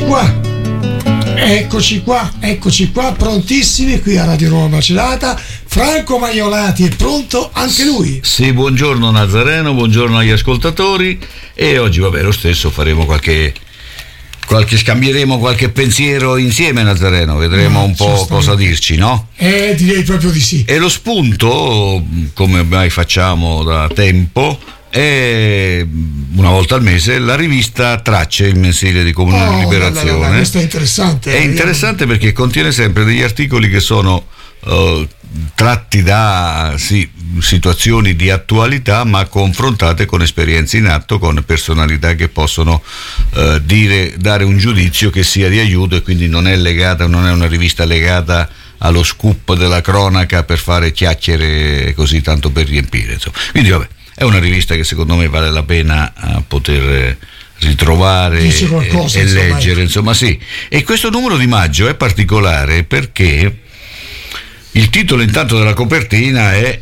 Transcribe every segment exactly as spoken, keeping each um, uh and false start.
qua, eccoci qua, eccoci qua, prontissimi qui a Radio Roma Macerata. Franco Maiolati è pronto anche lui. Sì, buongiorno Nazareno, buongiorno agli ascoltatori. E oggi, vabbè, lo stesso faremo qualche, qualche scambieremo qualche pensiero insieme, Nazareno, vedremo no, un po' cosa dirci, no? Eh, direi proprio di sì. E lo spunto, come mai facciamo da tempo, è una volta al mese la rivista Tracce, il mensile di Comunione oh, di Liberazione. La, la, la, questo è interessante. È interessante perché contiene sempre degli articoli che sono uh, tratti da sì, situazioni di attualità, ma confrontate con esperienze in atto, con personalità che possono uh, dire, dare un giudizio che sia di aiuto, e quindi non è legata, non è una rivista legata allo scoop della cronaca per fare chiacchiere così tanto per riempire, insomma. Quindi vabbè, è una rivista che secondo me vale la pena uh, poter ritrovare qualcosa, e, e insomma, leggere, insomma, sì. E questo numero di maggio è particolare perché il titolo intanto della copertina è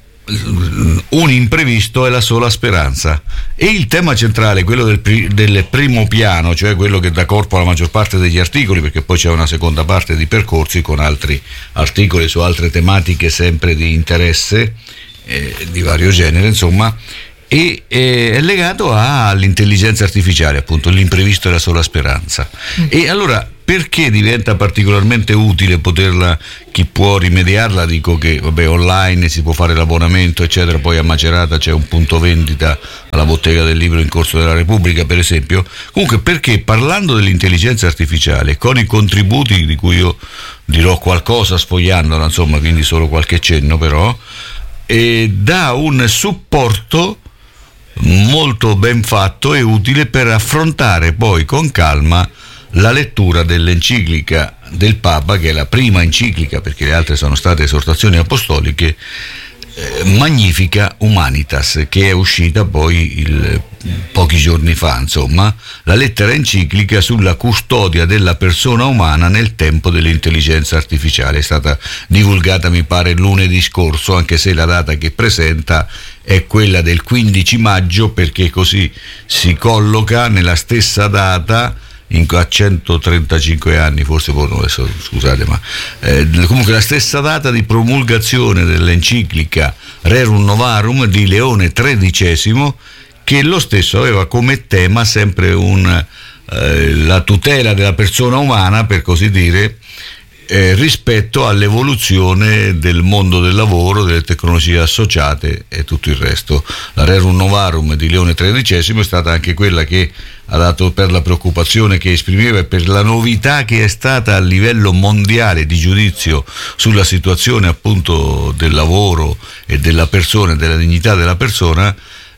Un imprevisto è la sola speranza, e il tema centrale, quello del, pri- del primo piano, cioè quello che dà corpo alla maggior parte degli articoli, perché poi c'è una seconda parte di percorsi con altri articoli su altre tematiche sempre di interesse eh, di vario genere, insomma, e eh, è legato all'intelligenza artificiale, appunto, l'imprevisto è la sola speranza. Mm. E allora, perché diventa particolarmente utile poterla, chi può rimediarla, dico che vabbè, online si può fare l'abbonamento eccetera, poi a Macerata c'è un punto vendita alla Bottega del Libro in Corso della Repubblica, per esempio. Comunque, perché parlando dell'intelligenza artificiale, con i contributi di cui io dirò qualcosa sfogliandola, insomma, quindi solo qualche cenno, però e dà un supporto molto ben fatto e utile per affrontare poi con calma la lettura dell'enciclica del Papa, che è la prima enciclica, perché le altre sono state esortazioni apostoliche, eh, Magnifica Humanitas, che è uscita poi il, pochi giorni fa, insomma, la lettera enciclica sulla custodia della persona umana nel tempo dell'intelligenza artificiale. È stata divulgata, mi pare, lunedì scorso, anche se la data che presenta è quella del quindici maggio, perché così si colloca nella stessa data, in, a centotrentacinque anni, forse, adesso, scusate, ma eh, comunque la stessa data di promulgazione dell'enciclica Rerum Novarum di Leone tredicesimo, che lo stesso aveva come tema sempre un, eh, la tutela della persona umana, per così dire, Eh, rispetto all'evoluzione del mondo del lavoro, delle tecnologie associate e tutto il resto. La Rerum Novarum di Leone tredicesimo è stata anche quella che ha dato, per la preoccupazione che esprimeva e per la novità che è stata a livello mondiale di giudizio sulla situazione, appunto, del lavoro e della persona e della dignità della persona,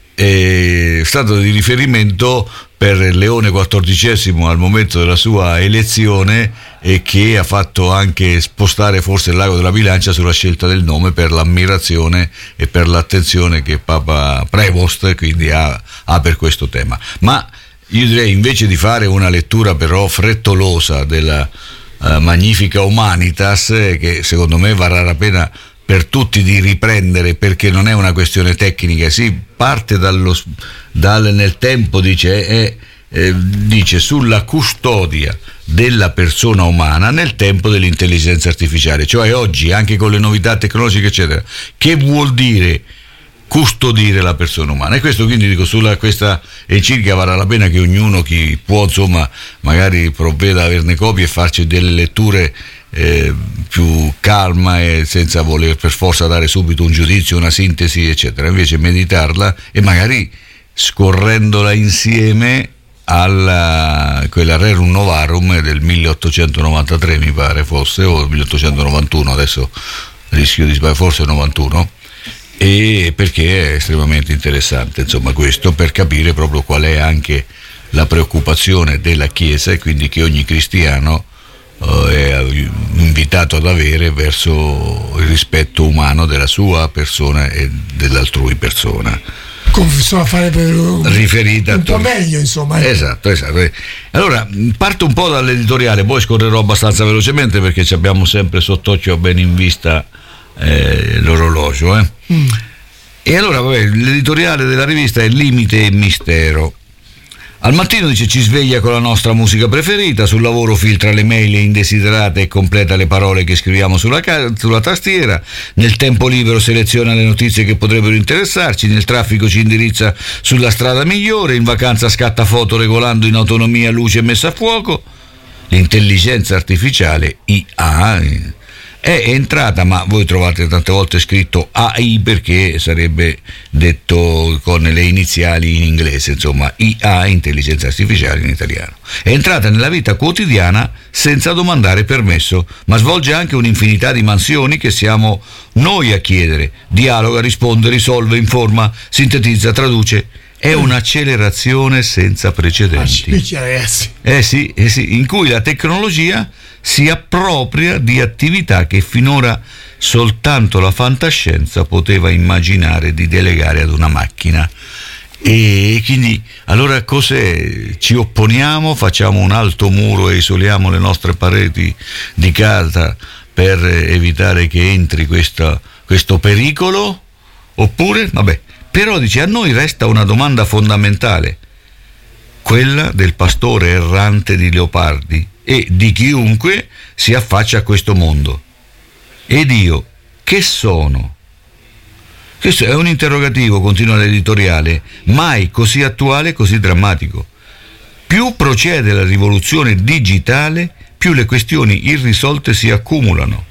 è stato di riferimento per Leone quattordicesimo al momento della sua elezione, e che ha fatto anche spostare forse il lago della bilancia sulla scelta del nome, per l'ammirazione e per l'attenzione che Papa Prevost quindi ha, ha per questo tema. Ma io direi, invece di fare una lettura però frettolosa della uh, Magnifica Humanitas, eh, che secondo me varrà la pena per tutti di riprendere, perché non è una questione tecnica, si parte dallo, dal, nel tempo, dice, è, eh, dice sulla custodia della persona umana nel tempo dell'intelligenza artificiale, cioè oggi, anche con le novità tecnologiche eccetera, che vuol dire custodire la persona umana. E questo, quindi, dico, sulla questa enciclica varrà la pena che ognuno, chi può, insomma, magari provveda ad averne copie e farci delle letture Eh, più calma e senza voler per forza dare subito un giudizio, una sintesi eccetera, invece meditarla e magari scorrendola insieme alla quella Rerum Novarum del milleottocentonovantatré, mi pare fosse, o milleottocentonovantuno, adesso rischio di sbagliare, forse novantuno, e perché è estremamente interessante, insomma, questo per capire proprio qual è anche la preoccupazione della Chiesa, e quindi che ogni cristiano è invitato ad avere verso il rispetto umano della sua persona e dell'altrui persona. Come fare per riferita un po' meglio, insomma. Esatto, esatto. Allora, parto un po' dall'editoriale, poi scorrerò abbastanza velocemente perché ci abbiamo sempre sott'occhio, bene in vista eh, l'orologio. Eh. Mm. E allora, vabbè, l'editoriale della rivista è Limite e Mistero. Al mattino, dice, ci sveglia con la nostra musica preferita, sul lavoro filtra le mail indesiderate e completa le parole che scriviamo sulla, ca- sulla tastiera, nel tempo libero seleziona le notizie che potrebbero interessarci, nel traffico ci indirizza sulla strada migliore, in vacanza scatta foto regolando in autonomia luce e messa a fuoco. L'intelligenza artificiale I A è entrata, ma voi trovate tante volte scritto A I perché sarebbe detto con le iniziali in inglese, insomma I A, intelligenza artificiale in italiano. È entrata nella vita quotidiana senza domandare permesso, ma svolge anche un'infinità di mansioni che siamo noi a chiedere. Dialoga, risponde, risolve, informa, sintetizza, traduce. È un'accelerazione senza precedenti. Ah, ragazzi. Eh sì, eh sì, in cui la tecnologia si appropria di attività che finora soltanto la fantascienza poteva immaginare di delegare ad una macchina. E quindi allora cos'è? Ci opponiamo, facciamo un alto muro e isoliamo le nostre pareti di casa per evitare che entri questa, questo pericolo? Oppure, vabbè, però dice, a noi resta una domanda fondamentale, quella del pastore errante di leopardi e di chiunque si affaccia a questo mondo. Ed io, che sono? Questo è un interrogativo, continua l'editoriale, mai così attuale e così drammatico. Più procede la rivoluzione digitale, più le questioni irrisolte si accumulano.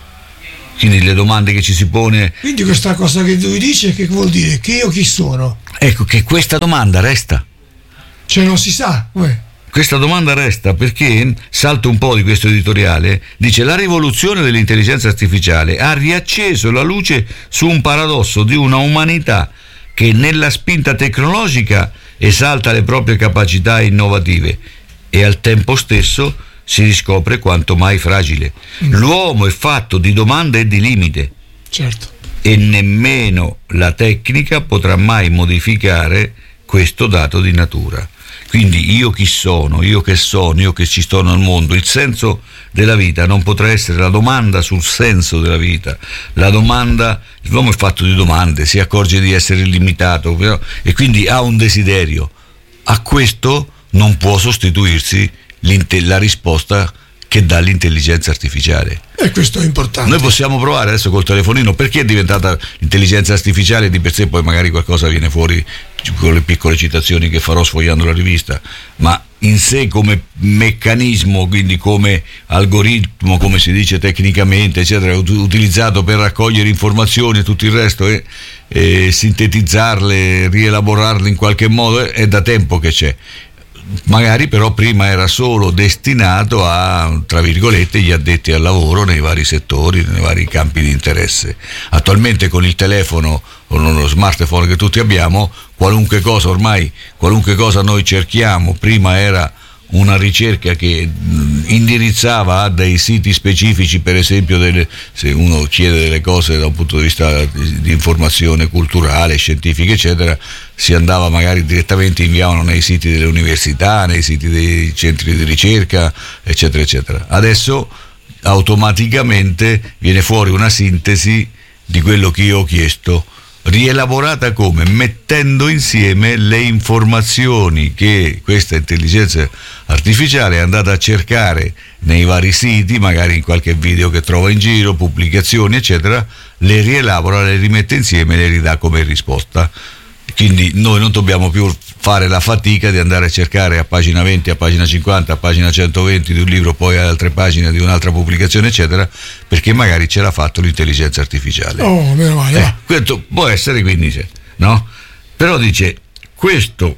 Quindi le domande che ci si pone... Quindi questa cosa che lui dice, che vuol dire? Che io chi sono? Ecco, che questa domanda resta. Cioè non si sa, uè. Questa domanda resta perché, salto un po' di questo editoriale, dice la rivoluzione dell'intelligenza artificiale ha riacceso la luce su un paradosso di una umanità che nella spinta tecnologica esalta le proprie capacità innovative e al tempo stesso si riscopre quanto mai fragile. Mm. L'uomo è fatto di domande e di limite. Certo. E nemmeno la tecnica potrà mai modificare questo dato di natura. Quindi io chi sono, io che sono, io che ci sto nel mondo, il senso della vita non potrà essere la domanda sul senso della vita, la domanda, l'uomo è fatto di domande, si accorge di essere limitato, però, e quindi ha un desiderio. A questo non può sostituirsi la risposta che dà l'intelligenza artificiale. E questo è importante. Noi possiamo provare adesso col telefonino, perché è diventata l'intelligenza artificiale di per sé, poi magari qualcosa viene fuori con le piccole citazioni che farò sfogliando la rivista, ma in sé come meccanismo, quindi come algoritmo, come si dice tecnicamente, eccetera, utilizzato per raccogliere informazioni e tutto il resto e, e sintetizzarle, rielaborarle in qualche modo, è da tempo che c'è. Magari però prima era solo destinato a, tra virgolette, gli addetti al lavoro nei vari settori, nei vari campi di interesse. Attualmente con il telefono, con lo smartphone che tutti abbiamo, qualunque cosa, ormai qualunque cosa noi cerchiamo, prima era una ricerca che indirizzava a dei siti specifici, per esempio delle, se uno chiede delle cose da un punto di vista di, di informazione culturale, scientifica, eccetera, si andava magari direttamente, inviavano nei siti delle università, nei siti dei centri di ricerca, eccetera, eccetera. Adesso automaticamente viene fuori una sintesi di quello che io ho chiesto, rielaborata come? Mettendo insieme le informazioni che questa intelligenza artificiale è andata a cercare nei vari siti, magari in qualche video che trova in giro, pubblicazioni, eccetera, le rielabora, le rimette insieme e le ridà come risposta. Quindi noi non dobbiamo più fare la fatica di andare a cercare a pagina venti, a pagina cinquanta, a pagina centoventi di un libro, poi a altre pagine di un'altra pubblicazione, eccetera, perché magari ce l'ha fatto l'intelligenza artificiale. Oh, meno male. Eh, questo può essere, quindi, no? Però dice, questo,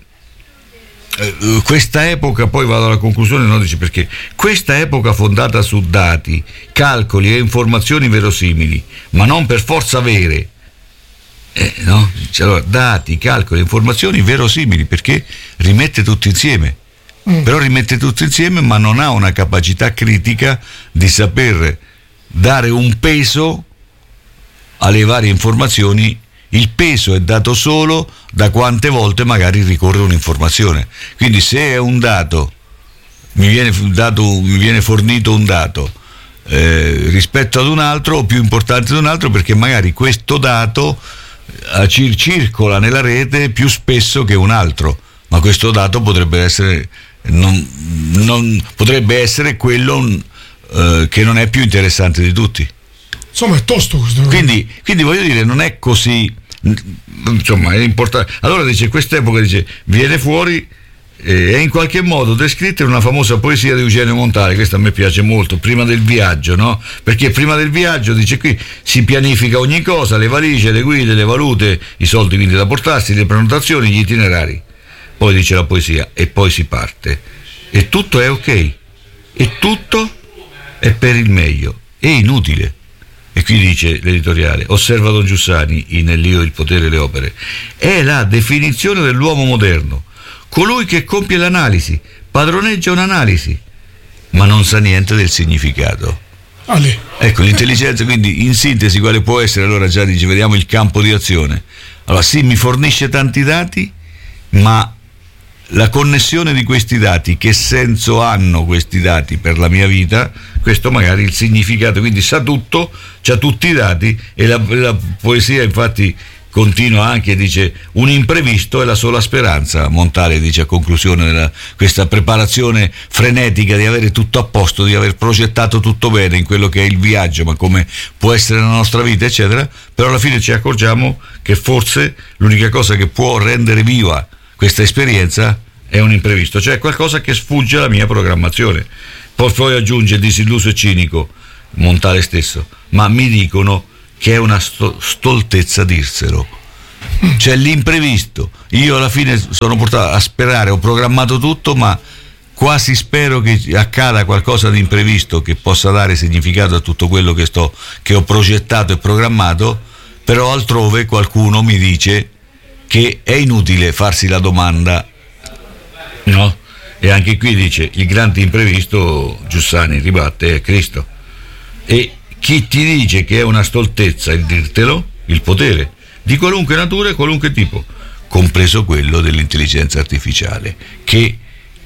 eh, questa epoca, poi vado alla conclusione, no? Dice, perché questa epoca fondata su dati, calcoli e informazioni verosimili, ma non per forza vere, Eh, no? Allora, dati, calcoli, informazioni verosimili, perché rimette tutto insieme, mm. però rimette tutto insieme ma non ha una capacità critica di saper dare un peso alle varie informazioni. Il peso è dato solo da quante volte magari ricorre un'informazione. Quindi se è un dato, mi viene, dato, mi viene fornito un dato eh, rispetto ad un altro, o più importante di un altro, perché magari questo dato circola nella rete più spesso che un altro, ma questo dato potrebbe essere non, non potrebbe essere quello eh, che non è più interessante di tutti. Insomma, è tosto questo. Quindi, quindi voglio dire, non è così, insomma, è importante. Allora dice, quest'epoca dice, viene fuori eh, è in qualche modo descritta in una famosa poesia di Eugenio Montale. Questa a me piace molto, Prima del viaggio, no? Perché prima del viaggio, dice qui, si pianifica ogni cosa, le valigie, le guide, le valute, i soldi quindi da portarsi, le prenotazioni, gli itinerari. Poi dice la poesia, e poi si parte. E tutto è ok. E tutto è per il meglio. È inutile. E qui dice l'editoriale, osserva Don Giussani in L'Io, il potere e le opere, è la definizione dell'uomo moderno, colui che compie l'analisi, padroneggia un'analisi, ma non sa niente del significato. Ale. Ecco, l'intelligenza, quindi in sintesi quale può essere? Allora già dice, vediamo il campo di azione. Allora sì, mi fornisce tanti dati, ma la connessione di questi dati, che senso hanno questi dati per la mia vita, questo magari il significato, quindi sa tutto, c'ha tutti i dati. E la, la poesia infatti continua anche, dice, un imprevisto è la sola speranza. Montale dice a conclusione della questa preparazione frenetica di avere tutto a posto, di aver progettato tutto bene in quello che è il viaggio, ma come può essere la nostra vita eccetera, però alla fine ci accorgiamo che forse l'unica cosa che può rendere viva questa esperienza è un imprevisto, cioè qualcosa che sfugge alla mia programmazione. Poi, poi aggiunge, disilluso e cinico, Montale stesso, ma mi dicono che è una sto- stoltezza dirselo. C'è l'imprevisto, io alla fine sono portato a sperare, ho programmato tutto, ma quasi spero che accada qualcosa di imprevisto che possa dare significato a tutto quello che sto che ho progettato e programmato, però altrove qualcuno mi dice che è inutile farsi la domanda, no? E anche qui dice, il grande imprevisto, Giussani ribatte, è Cristo. E chi ti dice che è una stoltezza il dirtelo? Il potere, di qualunque natura e qualunque tipo, compreso quello dell'intelligenza artificiale, che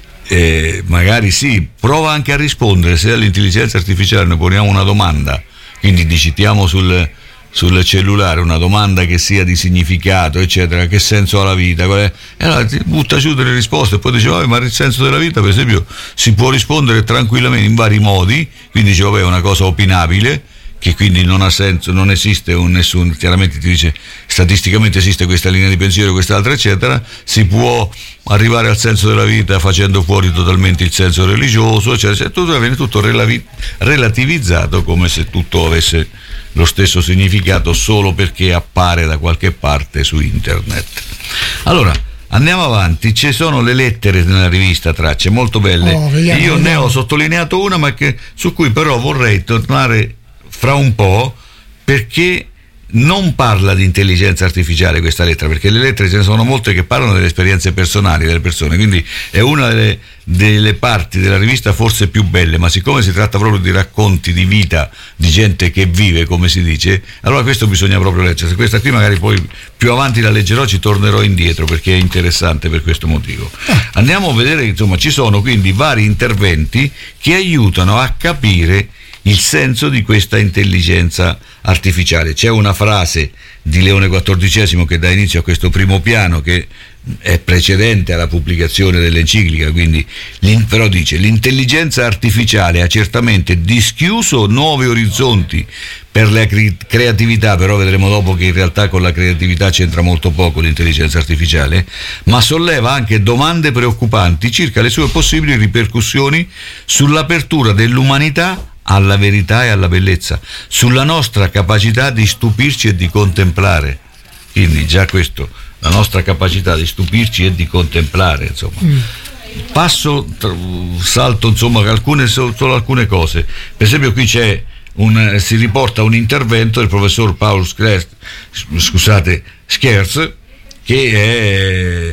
eh, magari sì, prova anche a rispondere. Se all'intelligenza artificiale noi poniamo una domanda, quindi digitiamo sul sul cellulare una domanda che sia di significato eccetera, che senso ha la vita, qual è? E allora ti butta giù delle risposte e poi dice vabbè, ma il senso della vita per esempio si può rispondere tranquillamente in vari modi, quindi dice vabbè, è una cosa opinabile che quindi non ha senso, non esiste un nessun, chiaramente ti dice statisticamente esiste questa linea di pensiero, quest'altra eccetera, si può arrivare al senso della vita facendo fuori totalmente il senso religioso eccetera, tutto viene tutto relavi- relativizzato come se tutto avesse lo stesso significato solo perché appare da qualche parte su internet. Allora andiamo avanti, ci sono le lettere nella rivista Tracce molto belle, oh, vediamo, io vediamo. ne ho sottolineato una ma che, su cui però vorrei tornare fra un po', perché non parla di intelligenza artificiale questa lettera, perché le lettere ce ne sono molte che parlano delle esperienze personali delle persone, quindi è una delle, delle parti della rivista forse più belle, ma siccome si tratta proprio di racconti di vita di gente che vive, come si dice, allora questo bisogna proprio leggere. Questa qui magari poi più avanti la leggerò, ci tornerò indietro perché è interessante per questo motivo. Andiamo a vedere, insomma, ci sono quindi vari interventi che aiutano a capire il senso di questa intelligenza artificiale. C'è una frase di Leone quattordicesimo che dà inizio a questo primo piano, che è precedente alla pubblicazione dell'enciclica, quindi però dice: l'intelligenza artificiale ha certamente dischiuso nuovi orizzonti per la creatività, però vedremo dopo che in realtà con la creatività c'entra molto poco l'intelligenza artificiale, ma solleva anche domande preoccupanti circa le sue possibili ripercussioni sull'apertura dell'umanità alla verità e alla bellezza, sulla nostra capacità di stupirci e di contemplare. Quindi già questo, la nostra capacità di stupirci e di contemplare, insomma. Mm. Passo, salto insomma alcune, solo alcune cose. Per esempio qui c'è un, si riporta un intervento del professor Paul Scherz, scusate, Scherz, che è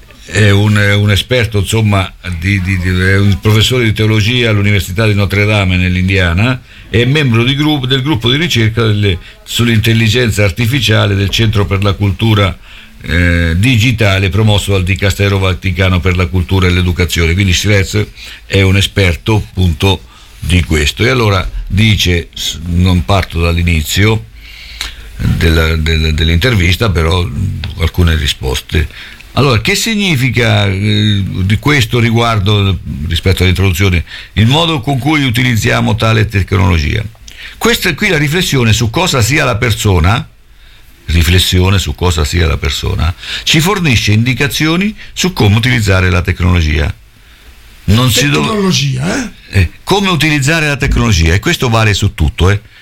è un, un esperto, insomma, di, di, di, è un professore di teologia all'Università di Notre Dame nell'Indiana, è membro di gruppo, del gruppo di ricerca delle, sull'intelligenza artificiale del Centro per la Cultura eh, Digitale promosso dal Dicastero Vaticano per la Cultura e l'Educazione. Quindi Scherz è un esperto appunto di questo. E allora dice, non parto dall'inizio della, della, dell'intervista, però alcune risposte. Allora, che significa eh, di questo riguardo, rispetto all'introduzione, il modo con cui utilizziamo tale tecnologia? Questa è qui la riflessione su cosa sia la persona, riflessione su cosa sia la persona, ci fornisce indicazioni su come utilizzare la tecnologia. Non tecnologia, si dov- eh? Eh, come utilizzare la tecnologia, e questo vale su tutto, eh?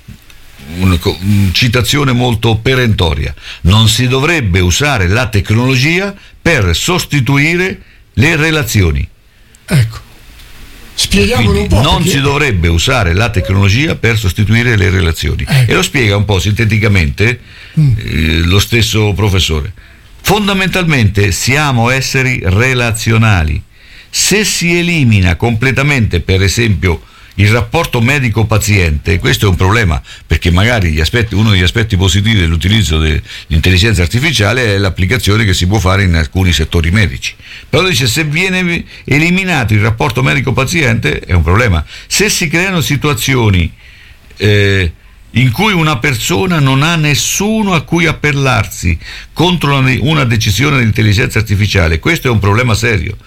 Una citazione molto perentoria: non si dovrebbe usare la tecnologia per sostituire le relazioni. Ecco, spieghiamolo un po'. Non perché... si dovrebbe usare la tecnologia per sostituire le relazioni. Ecco. E lo spiega un po' sinteticamente mm. eh, lo stesso professore. Fondamentalmente siamo esseri relazionali. Se si elimina completamente, per esempio, il rapporto medico-paziente, questo è un problema, perché magari gli aspetti, uno degli aspetti positivi dell'utilizzo dell'intelligenza artificiale è l'applicazione che si può fare in alcuni settori medici. Però dice, se viene eliminato il rapporto medico-paziente è un problema. Se si creano situazioni eh, in cui una persona non ha nessuno a cui appellarsi contro una, una decisione dell'intelligenza artificiale, questo è un problema serio.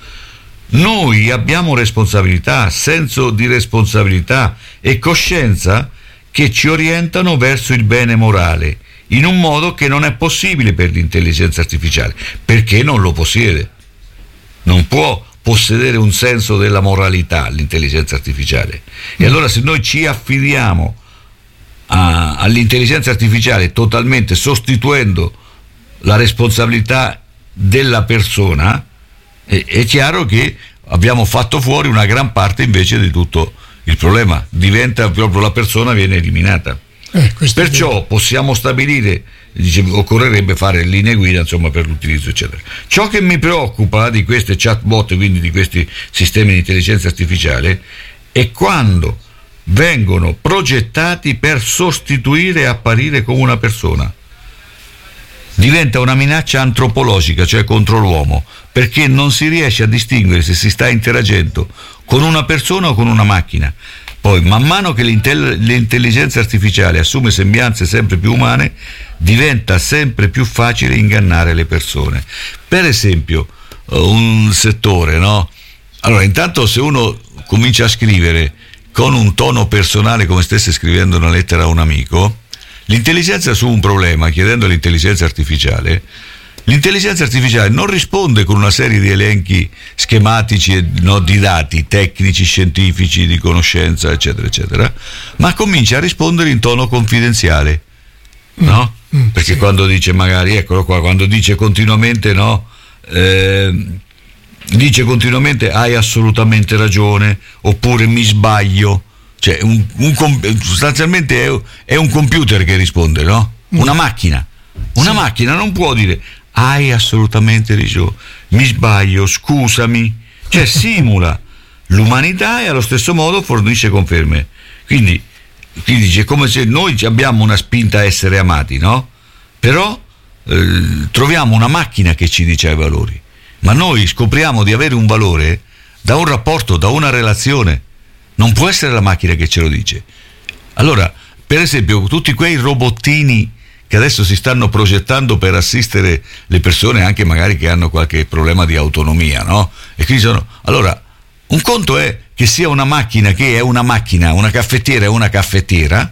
Noi abbiamo responsabilità, senso di responsabilità e coscienza che ci orientano verso il bene morale, in un modo che non è possibile per l'intelligenza artificiale, perché non lo possiede. Non può possedere un senso della moralità l'intelligenza artificiale. E allora, se noi ci affidiamo a, all'intelligenza artificiale totalmente sostituendo la responsabilità della persona, è chiaro che abbiamo fatto fuori una gran parte invece di tutto il problema, diventa proprio la persona viene eliminata. Eh, Perciò possiamo stabilire, dice, occorrerebbe fare linee guida, insomma, per l'utilizzo, eccetera. Ciò che mi preoccupa di queste chatbot, quindi di questi sistemi di intelligenza artificiale, è quando vengono progettati per sostituire e apparire come una persona. Diventa una minaccia antropologica, cioè contro l'uomo, perché non si riesce a distinguere se si sta interagendo con una persona o con una macchina. Poi, man mano che l'intelligenza artificiale assume sembianze sempre più umane, diventa sempre più facile ingannare le persone. Per esempio, un settore, no? Allora, intanto, se uno comincia a scrivere con un tono personale, come stesse scrivendo una lettera a un amico, l'intelligenza su un problema, chiedendo all'intelligenza artificiale, l'intelligenza artificiale non risponde con una serie di elenchi schematici, no, di dati tecnici, scientifici, di conoscenza, eccetera, eccetera, ma comincia a rispondere in tono confidenziale, no? Mm, mm, Perché sì. Quando dice magari, eccolo qua, quando dice continuamente, no, eh, dice continuamente hai assolutamente ragione, oppure mi sbaglio. Cioè un, un, sostanzialmente è, è un computer che risponde, no? Una macchina. Una sì. macchina non può dire hai assolutamente ragione, mi sbaglio, scusami. Cioè simula l'umanità e allo stesso modo fornisce conferme. Quindi, quindi dice, come se noi abbiamo una spinta a essere amati, no? Però eh, troviamo una macchina che ci dice i valori, ma noi scopriamo di avere un valore da un rapporto, da una relazione. Non può essere la macchina che ce lo dice. Allora, per esempio, tutti quei robottini che adesso si stanno progettando per assistere le persone, anche magari che hanno qualche problema di autonomia, no? E quindi sono... Allora, un conto è che sia una macchina che è una macchina, una caffettiera è una caffettiera.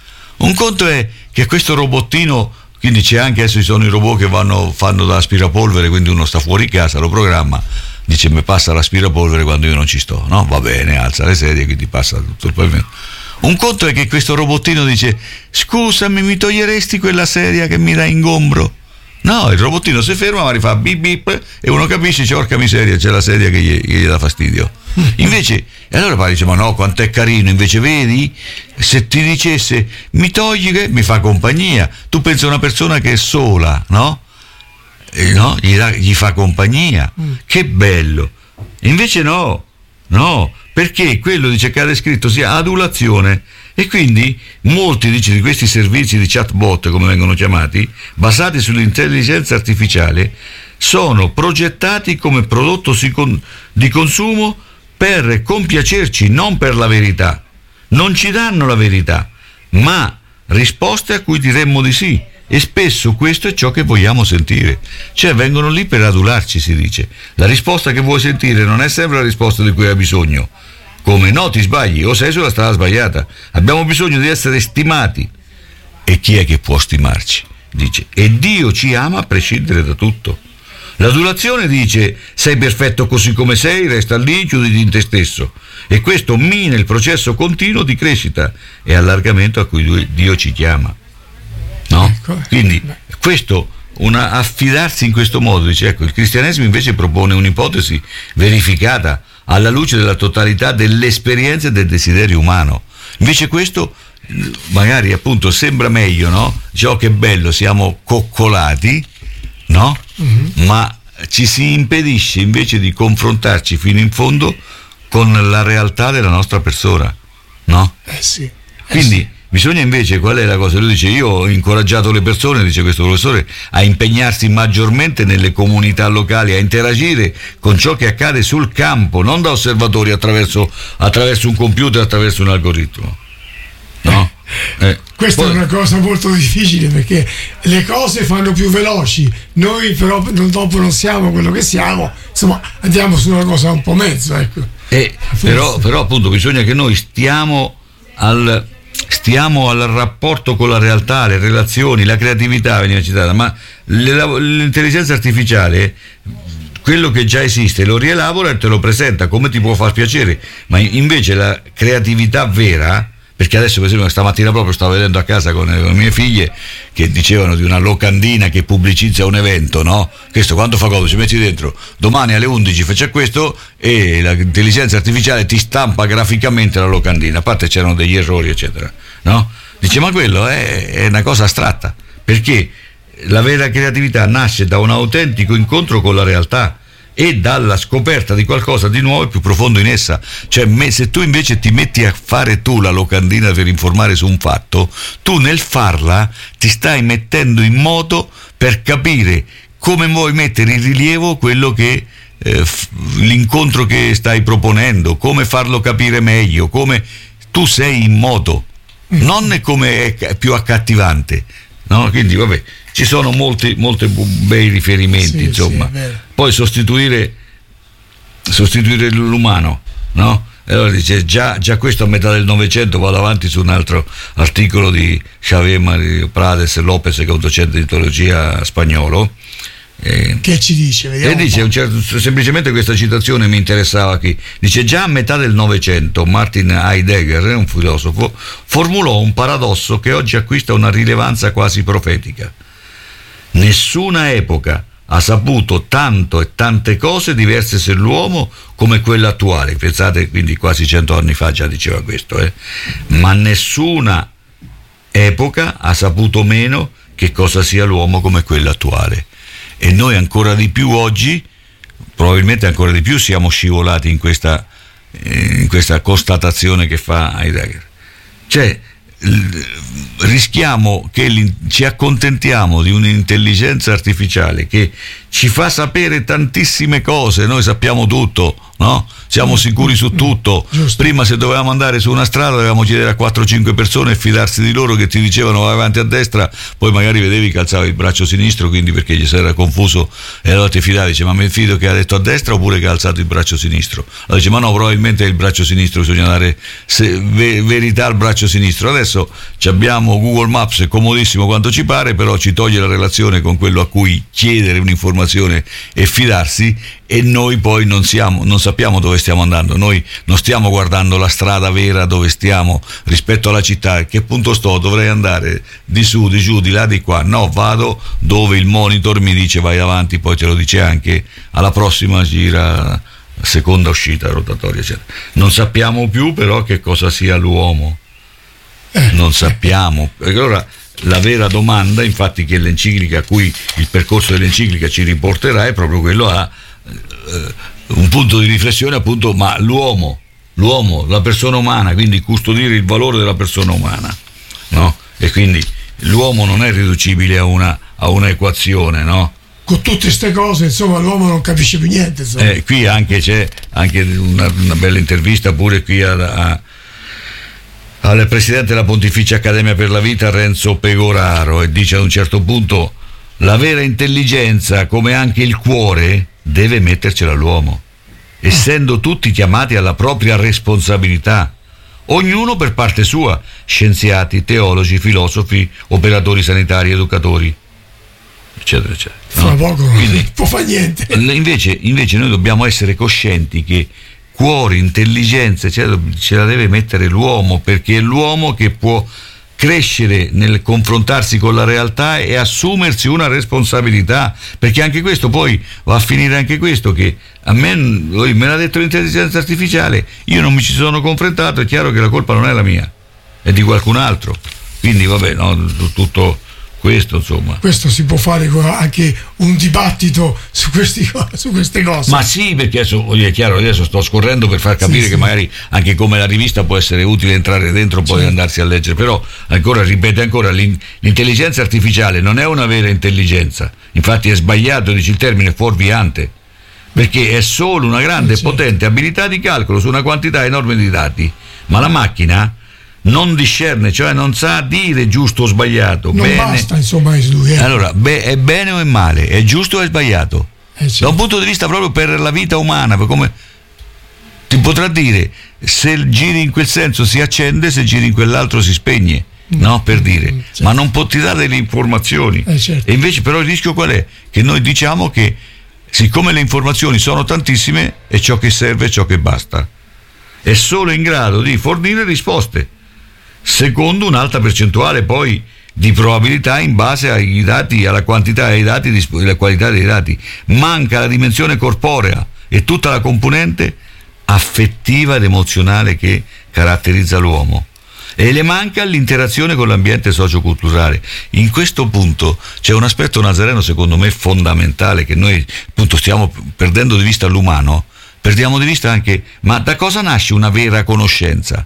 Un conto è che questo robottino, quindi c'è anche, adesso ci sono i robot che vanno, fanno da aspirapolvere, quindi uno sta fuori casa, lo programma, dice mi passa l'aspirapolvere quando io non ci sto, no? Va bene, alza le sedie, quindi passa tutto il pavimento. Un conto è che questo robottino dice scusami, mi toglieresti quella sedia che mi dà ingombro? No, il robottino si ferma, ma rifà bip bip e uno capisce, dice porca miseria, c'è la sedia che gli, che gli dà fastidio. Invece, e allora poi dice ma no, quanto è carino, invece vedi, se ti dicesse mi togli che mi fa compagnia, tu pensi a una persona che è sola, no? Eh, no? Gli, da, gli fa compagnia, mm. Che bello. Invece no, no, perché quello dice che ha scritto sia adulazione, e quindi molti dice, di questi servizi di chatbot, come vengono chiamati, basati sull'intelligenza artificiale, sono progettati come prodotto di consumo per compiacerci, non per la verità. Non ci danno la verità, ma risposte a cui diremmo di sì. e spesso questo è ciò che vogliamo sentire, cioè vengono lì per adularci, si dice. La risposta che vuoi sentire non è sempre la risposta di cui hai bisogno, come no, ti sbagli o sei sulla strada sbagliata, abbiamo bisogno di essere stimati. E chi è che può stimarci? Dice, e Dio ci ama a prescindere da tutto. L'adulazione dice, sei perfetto così come sei, resta lì, chiuditi in te stesso, e questo mina il processo continuo di crescita e allargamento a cui Dio ci chiama, no? Quindi questo, una, affidarsi in questo modo, dice, ecco, il cristianesimo invece propone un'ipotesi verificata alla luce della totalità dell'esperienza e del desiderio umano. Invece questo magari appunto sembra meglio, no? Dice, oh, che bello, siamo coccolati, no? Mm-hmm. Ma ci si impedisce invece di confrontarci fino in fondo con la realtà della nostra persona, no? Eh sì. Eh Quindi sì. Bisogna invece, qual è la cosa? Lui dice, io ho incoraggiato le persone, dice questo professore, a impegnarsi maggiormente nelle comunità locali, a interagire con ciò che accade sul campo, non da osservatori attraverso, attraverso un computer, attraverso un algoritmo, no? Eh, Questa poi è una cosa molto difficile, perché le cose fanno più veloci, noi però dopo non siamo quello che siamo, insomma andiamo su una cosa un po' mezzo, ecco. Eh, però, però appunto bisogna che noi stiamo al stiamo al rapporto con la realtà, le relazioni, la creatività veniva citata, ma l'intelligenza artificiale quello che già esiste lo rielabora e te lo presenta come ti può far piacere, ma invece la creatività vera, perché adesso per esempio stamattina proprio stavo vedendo a casa con le mie figlie che dicevano di una locandina che pubblicizza un evento, no? Questo quando fa cosa? Ci metti dentro, domani alle undici faccia questo e l'intelligenza artificiale ti stampa graficamente la locandina, a parte c'erano degli errori eccetera, no? Dice, ma quello è, è una cosa astratta, perché la vera creatività nasce da un autentico incontro con la realtà e dalla scoperta di qualcosa di nuovo e più profondo in essa. Cioè, me, se tu invece ti metti a fare tu la locandina per informare su un fatto, tu nel farla ti stai mettendo in moto per capire come vuoi mettere in rilievo quello che eh, f- l'incontro che stai proponendo, come farlo capire meglio, come tu sei in moto, non è come è più accattivante, no? Quindi vabbè, ci sono molti, molti bei riferimenti, sì, insomma. Sì, poi sostituire sostituire l'umano, no? E allora dice, già, già questo a metà del Novecento, vado avanti su un altro articolo di Xavier Mario Prades Lopez, che è un docente di teologia spagnolo. Eh, che ci dice? Vediamo e dice, un certo, semplicemente questa citazione mi interessava qui. Dice, già a metà del Novecento Martin Heidegger, un filosofo, formulò un paradosso che oggi acquista una rilevanza quasi profetica. Nessuna epoca ha saputo tanto e tante cose diverse sull'uomo come quella attuale. Pensate, quindi quasi cento anni fa già diceva questo, eh? Ma nessuna epoca ha saputo meno che cosa sia l'uomo come quella attuale. E noi ancora di più oggi, probabilmente ancora di più, siamo scivolati in questa, in questa constatazione che fa Heidegger. Cioè, rischiamo che ci accontentiamo di un'intelligenza artificiale che ci fa sapere tantissime cose, noi sappiamo tutto, no? Siamo sicuri su tutto. Giusto. Prima, se dovevamo andare su una strada, dovevamo chiedere a quattro cinque persone e fidarsi di loro, che ti dicevano vai avanti a destra, poi magari vedevi che alzava il braccio sinistro, quindi perché gli si era confuso, e allora ti fidavi, dice, ma mi fido che ha detto a destra oppure che ha alzato il braccio sinistro? Allora dice, ma no, probabilmente è il braccio sinistro, bisogna dare se, ve, verità al braccio sinistro. Adesso abbiamo Google Maps, è comodissimo quanto ci pare, però ci toglie la relazione con quello a cui chiedere un'informazione e fidarsi, e noi poi non siamo, non sappiamo dove stiamo andando, noi non stiamo guardando la strada vera dove stiamo rispetto alla città, a che punto sto, dovrei andare di su, di giù, di là, di qua, no, vado dove il monitor mi dice vai avanti, poi te lo dice anche alla prossima gira, seconda uscita rotatoria, eccetera. Non sappiamo più però che cosa sia l'uomo, non sappiamo. E allora la vera domanda, infatti, che l'enciclica, a cui il percorso dell'enciclica ci riporterà, è proprio quello a eh, un punto di riflessione, appunto, ma l'uomo, l'uomo, la persona umana, quindi custodire il valore della persona umana, no? E quindi l'uomo non è riducibile a una, a una equazione, no? Con tutte queste cose, insomma, l'uomo non capisce più niente, eh, qui anche c'è anche una, una bella intervista pure qui a, a al presidente della Pontificia Accademia per la Vita Renzo Pegoraro, e dice ad un certo punto: la vera intelligenza, come anche il cuore, deve mettercela l'uomo, essendo tutti chiamati alla propria responsabilità, ognuno per parte sua, scienziati, teologi, filosofi, operatori sanitari, educatori, eccetera eccetera. Fra no? poco Quindi, non può fare niente. Invece, invece noi dobbiamo essere coscienti che cuore, intelligenza, eccetera, ce la deve mettere l'uomo, perché è l'uomo che può crescere nel confrontarsi con la realtà e assumersi una responsabilità, perché anche questo poi va a finire anche questo, che a me, me l'ha detto l'intelligenza artificiale, io non mi ci sono confrontato, è chiaro che la colpa non è la mia, è di qualcun altro, quindi vabbè, no, tutto questo, insomma. Questo si può fare anche un dibattito su, questi, su queste cose. Ma sì, perché adesso è chiaro, adesso sto scorrendo per far capire sì, che sì. magari anche come la rivista può essere utile entrare dentro, poi certo. andarsi a leggere, però ancora, ripete ancora, l'intelligenza artificiale non è una vera intelligenza, infatti è sbagliato, dice il termine fuorviante, perché è solo una grande e certo. potente abilità di calcolo su una quantità enorme di dati, ma la macchina non discerne, cioè non sa dire giusto o sbagliato. Non bene. basta, insomma, lui, eh. Allora, be- è bene o è male? È giusto o è sbagliato? Eh, certo. Da un punto di vista proprio per la vita umana, per come ti potrà dire, se giri in quel senso si accende, se giri in quell'altro si spegne, mm. no? Per dire, mm, certo. ma non può ti dare delle informazioni. Eh, certo. E invece però il rischio qual è? Che noi diciamo che siccome le informazioni sono tantissime, è ciò che serve, è ciò che basta. È solo in grado di fornire risposte secondo un'alta percentuale poi di probabilità in base ai dati, alla quantità dei dati e alla qualità dei dati. Manca la dimensione corporea e tutta la componente affettiva ed emozionale che caratterizza l'uomo, e le manca l'interazione con l'ambiente socioculturale. In questo punto c'è un aspetto nazareno secondo me fondamentale, che noi appunto stiamo perdendo di vista l'umano, perdiamo di vista anche, ma da cosa nasce una vera conoscenza?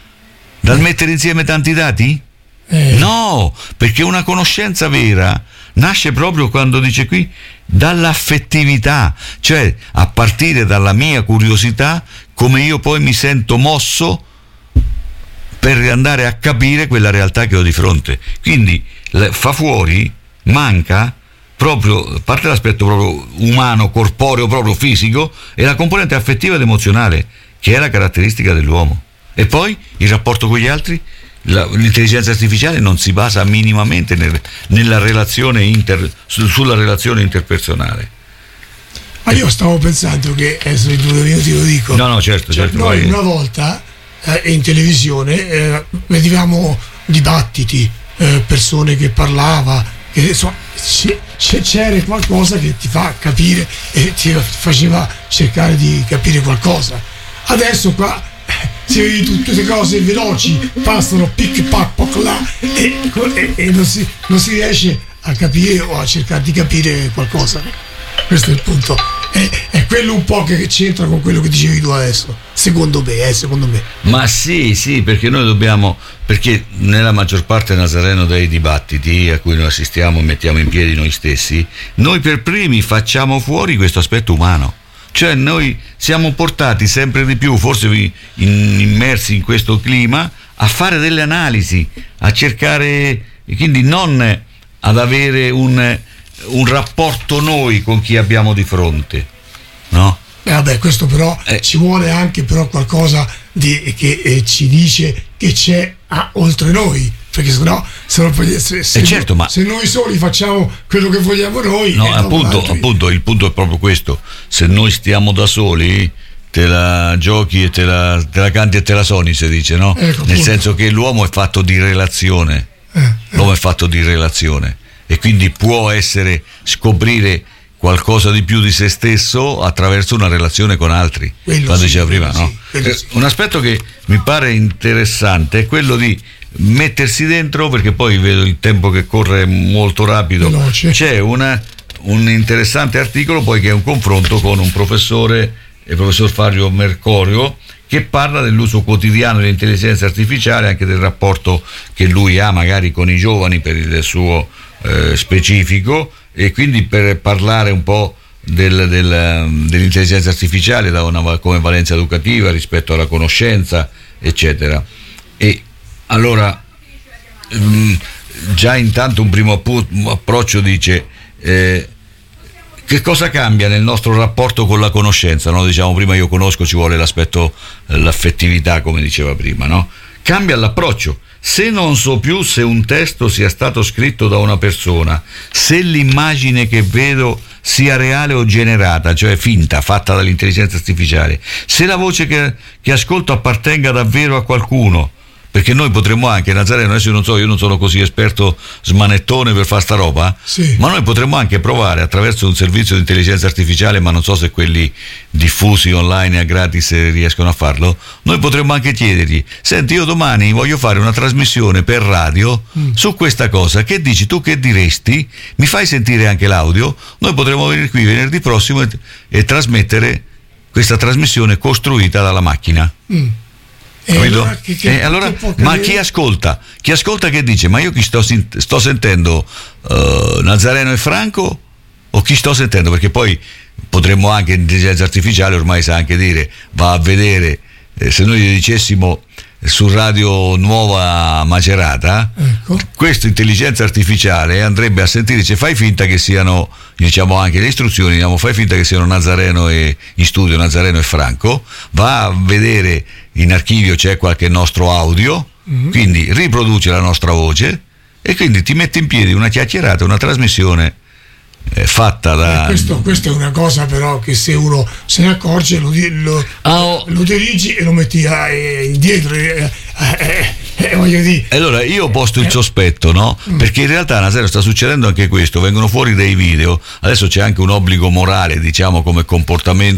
Dal mettere insieme tanti dati? Eh. No, perché una conoscenza vera nasce proprio, quando dice qui, dall'affettività, cioè a partire dalla mia curiosità, come io poi mi sento mosso per andare a capire quella realtà che ho di fronte. Quindi fa fuori, manca proprio, a parte l'aspetto proprio umano, corporeo, proprio fisico, e la componente affettiva ed emozionale, che è la caratteristica dell'uomo. E poi il rapporto con gli altri, la, l'intelligenza artificiale non si basa minimamente nel, nella relazione inter, su, sulla relazione interpersonale. Ma io stavo pensando che, adesso in due minuti lo dico, no no certo, cioè, certo noi vai. Una volta eh, in televisione eh, vedevamo dibattiti, eh, persone che parlava, che insomma c- c'era qualcosa che ti fa capire e ti faceva cercare di capire qualcosa. Adesso qua si vede tutte queste cose veloci, passano pic pac poc là e, e, e non, si, non si riesce a capire o a cercare di capire qualcosa. Questo è il punto, è, è quello un po' che c'entra con quello che dicevi tu adesso, secondo me, eh, secondo me. Ma sì, sì, perché noi dobbiamo, perché nella maggior parte, Nazareno, dei dibattiti a cui noi assistiamo e mettiamo in piedi noi stessi, noi per primi facciamo fuori questo aspetto umano. Cioè noi siamo portati sempre di più, forse in, immersi in questo clima, a fare delle analisi, a cercare, quindi non ad avere un, un rapporto noi con chi abbiamo di fronte, no? Eh vabbè, questo però eh. ci vuole anche però qualcosa di, che eh, ci dice che c'è ah, oltre noi, perché sennò se, se, se, eh certo, ma se noi soli facciamo quello che vogliamo noi, no, appunto, appunto il punto è proprio questo: se noi stiamo da soli te la giochi e te la, te la canti e te la suoni, si dice, no? Ecco, nel senso che l'uomo è fatto di relazione, eh, eh. l'uomo è fatto di relazione e quindi può essere, scoprire qualcosa di più di se stesso attraverso una relazione con altri, quello quando sì, diceva prima, sì, no? sì. Un aspetto che mi pare interessante è quello di mettersi dentro, perché poi vedo il tempo che corre molto rapido. Veloce. C'è una, un interessante articolo poi che è un confronto con un professore, il professor Fabio Mercorio, che parla dell'uso quotidiano dell'intelligenza artificiale, anche del rapporto che lui ha magari con i giovani per il suo eh, specifico, e quindi per parlare un po' del, del, dell'intelligenza artificiale da una, come valenza educativa rispetto alla conoscenza, eccetera. E Allora, mh, già intanto un primo appu- approccio dice eh, che cosa cambia nel nostro rapporto con la conoscenza, no? Diciamo prima io conosco, ci vuole l'aspetto, l'affettività, come diceva prima, no? Cambia l'approccio. Se non so più se un testo sia stato scritto da una persona, se l'immagine che vedo sia reale o generata, cioè finta, fatta dall'intelligenza artificiale, se la voce che, che ascolto appartenga davvero a qualcuno, perché noi potremmo anche, Nazareno, adesso io non so, io non sono così esperto smanettone per fare sta roba, sì. ma noi potremmo anche provare attraverso un servizio di intelligenza artificiale, ma non so se quelli diffusi online a gratis riescono a farlo, noi potremmo anche chiedergli: senti, io domani voglio fare una trasmissione per radio mm. su questa cosa, che dici tu, che diresti? Mi fai sentire anche l'audio? Noi potremmo venire qui venerdì prossimo e, e trasmettere questa trasmissione costruita dalla macchina. Mm. E allora, che, che, e allora ma chi ascolta? Chi ascolta che dice? Ma io chi sto, sto sentendo? Uh, Nazareno e Franco? O chi sto sentendo? Perché poi potremmo anche, l'intelligenza artificiale ormai sa anche dire, va a vedere, eh, se noi gli dicessimo su Radio Nuova Macerata, ecco. Questa intelligenza artificiale andrebbe a sentire, dice, fai finta che siano, diciamo anche le istruzioni, diciamo, fai finta che siano Nazareno e in studio Nazareno e Franco, va a vedere in archivio c'è qualche nostro audio, mm-hmm. quindi riproduce la nostra voce e quindi ti mette in piedi una chiacchierata, una trasmissione eh, fatta da... Eh, questo, questa è una cosa però che se uno se ne accorge lo, lo, ah, oh. lo dirigi e lo metti eh, indietro eh, eh, eh, voglio dire. Allora io ho posto il sospetto, no? Mm. Perché in realtà, Nazareno, sta succedendo anche questo, vengono fuori dei video, adesso c'è anche un obbligo morale, diciamo, come comportamento